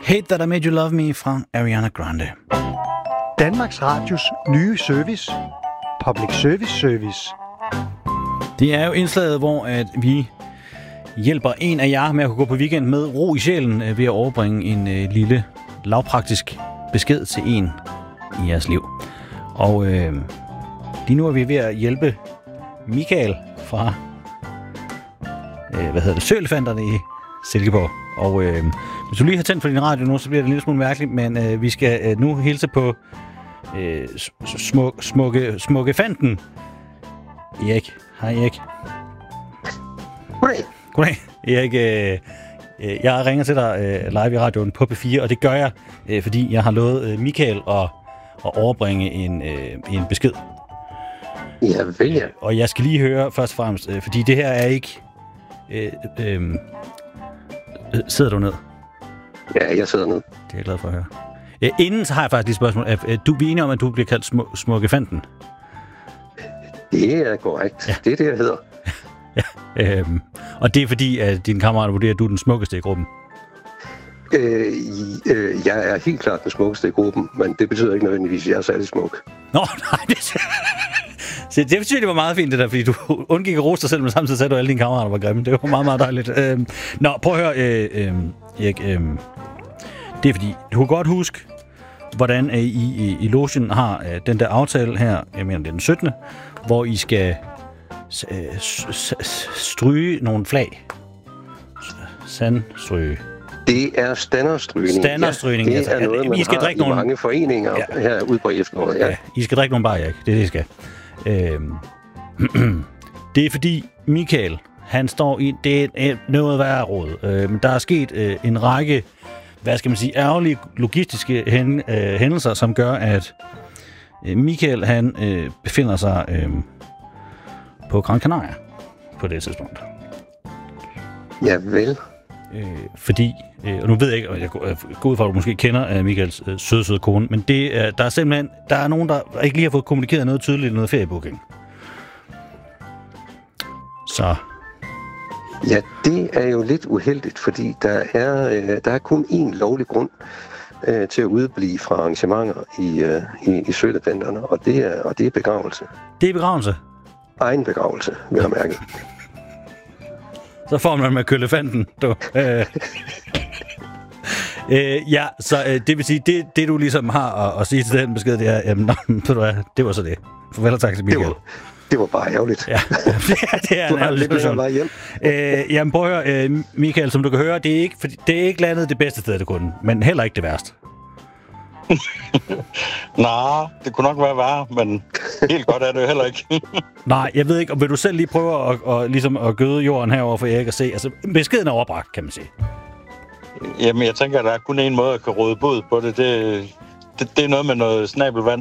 Hate That I Made You Love Me fra Ariana Grande. Danmarks Radios nye service. Public Service. Det er jo indslaget, hvor at vi hjælper en af jer med at kunne gå på weekend med ro i sjælen ved at overbringe en lille lavpraktisk besked til en i jeres liv. Og lige nu er vi ved at hjælpe Michael fra Søelefanterne i Silkeborg. Og hvis du lige har tændt for din radio nu, så bliver det en lille smule mærkeligt, men vi skal nu hilse på smukke fanten. Erik. Hej Erik. Goddag. Erik, jeg ringer til dig live i radioen på P4, og det gør jeg, fordi jeg har lovet Michael at overbringe en besked. Ja, vel ja. Og jeg skal lige høre først og fremmest, fordi det her er ikke... sidder du ned? Ja, jeg sidder ned. Det er jeg glad for at høre. Inden så har jeg faktisk lige et spørgsmål. Du er enig om, at du bliver kaldt smukke fanten? Det er korrekt. Ja. Det er det, jeg hedder. Ja. Og det er fordi, at dine kammerater vurderer, at du er den smukkeste i gruppen? Jeg er helt klart den smukkeste i gruppen, men det betyder ikke nødvendigvis, at jeg er særlig smuk. Nå, nej, det betyder, det var meget fint det der, fordi du undgik at rose dig selv, men samtidig sagde du, at alle dine kammerater var grimme. Det var meget, meget dejligt. Prøv at høre, Erik. Det er fordi, du kan godt huske, hvordan I i logen har den der aftale her, jeg mener, det er den 17., hvor I skal stryge nogle flag. Sandstryge. Det er standardstrygning. Standardstrygning, ja, det er noget, man har i mange foreninger herude på efteråret. Ja, I skal drikke nogle bajer, ikke? Det er det, I skal. Det er fordi Michael, han står i... Det er noget værre råd. Men der er sket en række, hvad skal man sige, ærgerlige logistiske hændelser, som gør, at Michael, han befinder sig på Gran Canaria på det tidspunkt. Ja, vel. Fordi, og nu ved jeg ikke, og jeg går ud fra, at du måske kender Michaels søde kone, men der er simpelthen, der er nogen, der ikke lige har fået kommunikeret noget tydeligt, noget feriebooking. Så. Ja, det er jo lidt uheldigt, fordi der er kun én lovlig grund til at udeblive fra arrangementer i Søelefanterne, og det er begravelse. Det er begravelse? Egen begravelse, vil jeg mærke. Så får man med kølefanten, du. Ja, så det vil sige, det du ligesom har at sige til den besked, det er, jamen, ved du hvad, det var så det. Farvel og tak til Michael. Det var bare ærgerligt. Ja, det er en ærgerlig situation. Jamen prøv at høre, Michael, som du kan høre, det er ikke landet det bedste sted af det kunde, men heller ikke det værste. Nej, det kunne nok være værre, men helt godt er det jo heller ikke. Nej, jeg ved ikke, om vil du selv lige prøve at gøde jorden herover for Erik at se? Altså, beskeden er overbragt, kan man sige. Jamen, jeg tænker, at der er kun en måde at kan råde bod på det. Det er noget med noget snabelvand.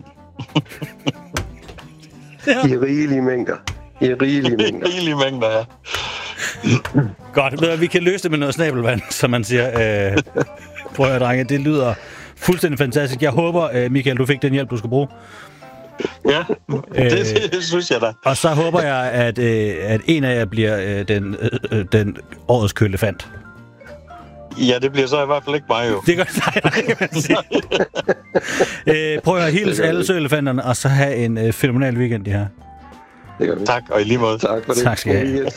Ja. I rigelige mængder. I rigelige mængder, ja. Godt, vi kan løse det med noget snabelvand, som man siger. Prøv at høre, drenge, det lyder fuldstændig fantastisk. Jeg håber, Michael, du fik den hjælp, du skal bruge. Ja, det synes jeg da. Og så håber jeg, at en af jer bliver den årets kølefant. Ja, det bliver så i hvert fald ikke mig jo. Det gør nej, kan man sige. Prøv at hilse alle Søelefanterne, og så have en fænomenal weekend, de her. Det gør vi. Tak, og i lige måde. Tak for det. Tak skal I have.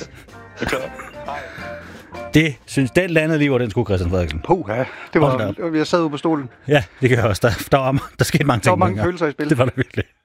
Det synes den landede lige, hvor den skulle, Christian Frederiksen. Puha, jeg sad ude på stolen. Ja, det gør jeg også. Der skete mange ting. Der var mange følelser i spil. Det var der virkelig.